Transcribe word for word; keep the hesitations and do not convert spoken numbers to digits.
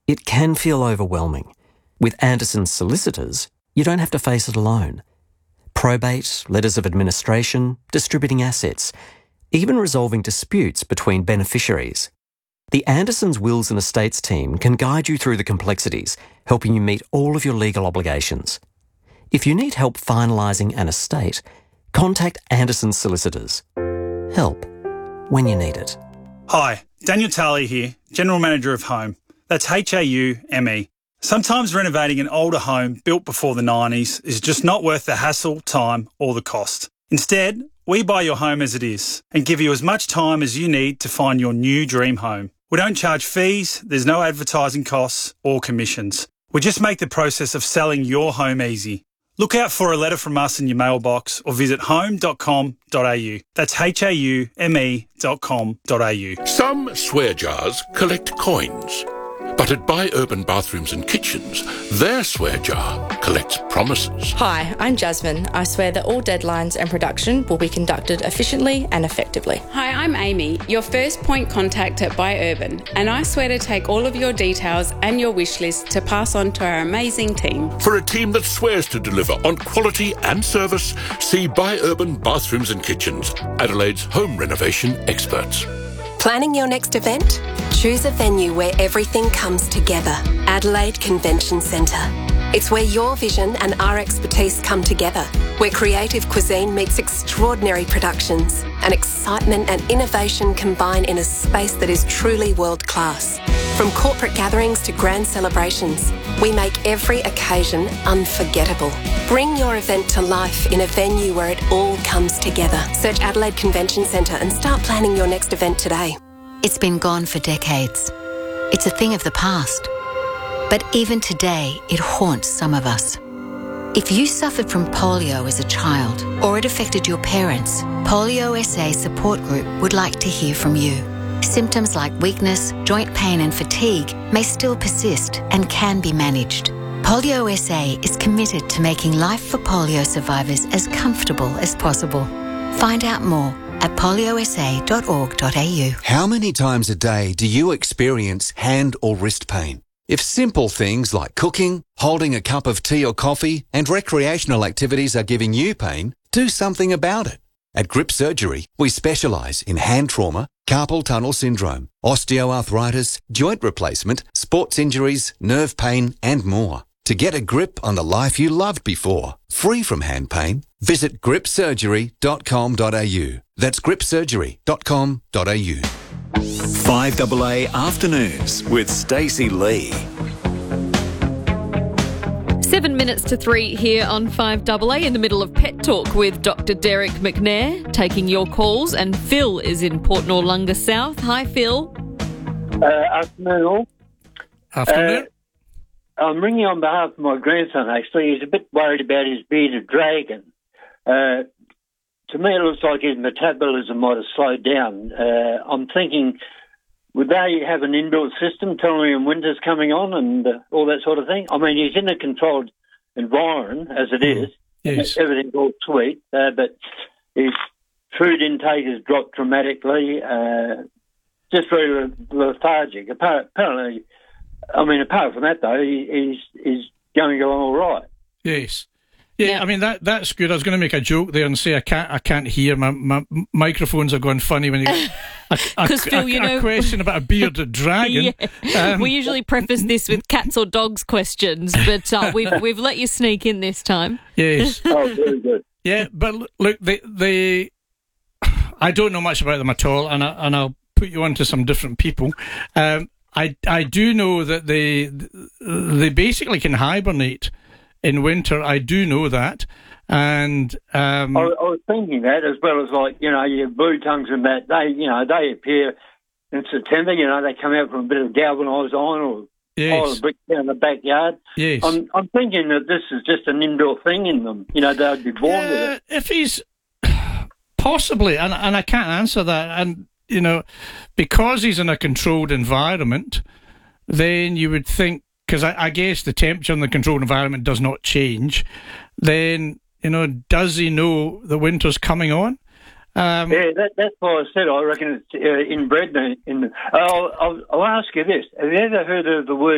It can feel overwhelming. With Anderson's solicitors, you don't have to face it alone. Probate, letters of administration, distributing assets, even resolving disputes between beneficiaries. The Andersons Wills and Estates team can guide you through the complexities, helping you meet all of your legal obligations. If you need help finalising an estate, contact Anderson's solicitors. Help when you need it. Hi, Daniel Talia here, General Manager of Home. That's H A U M E. Sometimes renovating an older home built before the nineties is just not worth the hassle, time or the cost. Instead, we buy your home as it is and give you as much time as you need to find your new dream home. We don't charge fees, there's no advertising costs or commissions. We just make the process of selling your home easy. Look out for a letter from us in your mailbox or visit home dot com dot a u. That's H A U M E dot com dot a u. Some swear jars collect coins. But at Buy Urban Bathrooms and Kitchens, their swear jar collects promises. Hi, I'm Jasmine. I swear that all deadlines and production will be conducted efficiently and effectively. Hi, I'm Amy, your first point contact at Buy Urban, and I swear to take all of your details and your wish list to pass on to our amazing team. For a team that swears to deliver on quality and service, see Buy Urban Bathrooms and Kitchens, Adelaide's home renovation experts. Planning your next event? Choose a venue where everything comes together. Adelaide Convention Centre. It's where your vision and our expertise come together, where creative cuisine meets extraordinary productions, and excitement and innovation combine in a space that is truly world-class. From corporate gatherings to grand celebrations, we make every occasion unforgettable. Bring your event to life in a venue where it all comes together. Search Adelaide Convention Centre and start planning your next event today. It's been gone for decades. It's a thing of the past. But even today, it haunts some of us. If you suffered from polio as a child or it affected your parents, Polio S A Support Group would like to hear from you. Symptoms like weakness, joint pain and fatigue may still persist and can be managed. Polio S A is committed to making life for polio survivors as comfortable as possible. Find out more at polio s a dot org dot a u. How many times a day do you experience hand or wrist pain? If simple things like cooking, holding a cup of tea or coffee, and recreational activities are giving you pain, do something about it. At Grip Surgery, we specialise in hand trauma, carpal tunnel syndrome, osteoarthritis, joint replacement, sports injuries, nerve pain, and more. To get a grip on the life you loved before, free from hand pain, visit grip surgery dot com dot a u. That's grip surgery dot com dot a u. five A A Afternoons with Stacey Lee. Seven minutes to three here on five A A in the middle of Pet Talk with Doctor Derek McNair, taking your calls, and Phil is in Port Noarlunga South. Hi, Phil. Uh, afternoon, all. Afternoon. Uh, I'm ringing on behalf of my grandson, actually. He's a bit worried about his bearded dragon. Uh, to me, it looks like his metabolism might have slowed down. Uh, I'm thinking, would they have an indoor system telling him winter's coming on and uh, all that sort of thing? I mean, he's in a controlled environment, as it is. Yes. Everything's all sweet, uh, but his food intake has dropped dramatically, uh, just very lethargic. Apparently, I mean, apart from that, though, he, he's, he's going along all right. Yes. Yeah, yeah, I mean, that that's good. I was going to make a joke there and say I can't I can't hear. My, my microphones are going funny when you get a, a, Phil, a, you a know, question about a bearded dragon. Yeah. Um, we usually preface this with cats or dogs questions, but uh, we've, we've let you sneak in this time. Yes. Oh, very good. Yeah, but look, they, they, I don't know much about them at all, and, I, and I'll put you on to some different people. Um, I, I do know that they they basically can hibernate in winter. I do know that, and um, I, I was thinking that, as well as, like, you know, your blue tongues and that, they, you know, they appear in September. You know, they come out from a bit of galvanised iron or yes. pile of bricks down the backyard. Yes, I'm I'm thinking that this is just an indoor thing in them. You know, they'd be born yeah, with it. If he's possibly, and and I can't answer that, and you know, because he's in a controlled environment, then you would think, because I, I guess the temperature in the controlled environment does not change, then, you know, does he know the winter's coming on? Um, yeah, that, that's why I said I reckon it's uh, inbred. In, in, I'll, I'll, I'll ask you this. Have you ever heard of the word